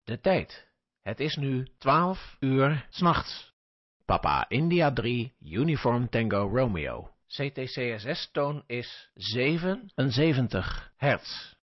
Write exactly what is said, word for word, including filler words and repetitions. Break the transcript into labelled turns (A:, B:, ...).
A: De tijd. Het is nu twaalf uur 's nachts. Papa India drie, Uniform Tango Romeo. C T C S S-toon is zevenenzeventig hertz.